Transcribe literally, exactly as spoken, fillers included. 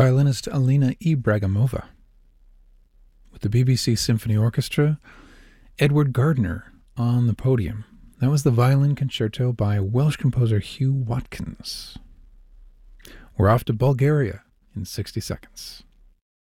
violinist Alina Ibragimova. With the B B C Symphony Orchestra, Edward Gardner on the podium. That was the violin concerto by Welsh composer Hugh Watkins. We're off to Bulgaria in sixty seconds.